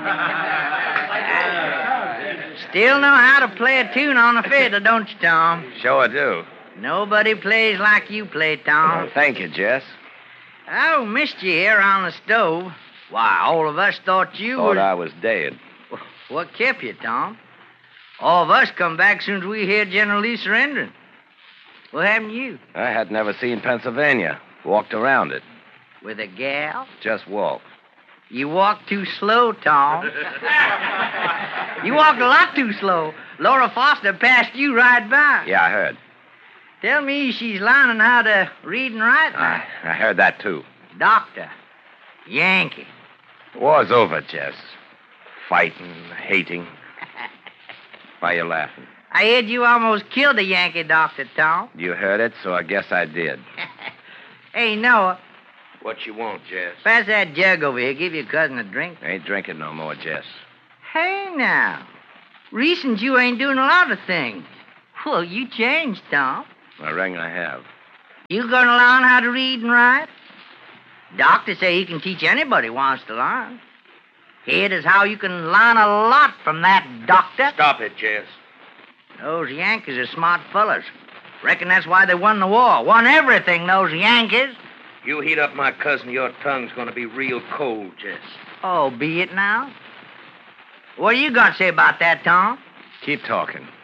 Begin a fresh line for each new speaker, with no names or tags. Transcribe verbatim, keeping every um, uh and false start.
Still know how to play a tune on a fiddle, don't you, Tom?
Sure do.
Nobody plays like you play, Tom.
Oh, thank you, Jess.
Oh, missed you here on the stove. Why, all of us thought you
Thought
were...
I was dead.
What kept you, Tom? All of us come back soon as we hear General Lee surrendering. What happened to you?
I had never seen Pennsylvania. Walked around it.
With a gal?
Just walked.
You walked too slow, Tom. You walked a lot too slow. Laura Foster passed you right by.
Yeah, I heard.
Tell me she's learning how to read and write.
I, I heard that, too.
Doctor. Yankee.
War's over, Jess. Fighting, hating. Why you laughing?
I heard you almost killed a Yankee doctor, Tom.
You heard it, so I guess I did.
Hey, Noah.
What you want, Jess?
Pass that jug over here. Give your cousin a drink.
I ain't drinking no more, Jess.
Hey, now. Recent you ain't doing a lot of things. Well, you changed, Tom.
I reckon I have.
You gonna learn how to read and write? Doctors say he can teach anybody who wants to learn. Here is how you can learn a lot from that doctor.
Stop it, Jess.
Those Yankees are smart fellas. Reckon that's why they won the war. Won everything, those Yankees.
You heat up my cousin, your tongue's gonna be real cold, Jess.
Oh, be it now? What do you got to say about that, Tom?
Keep talking.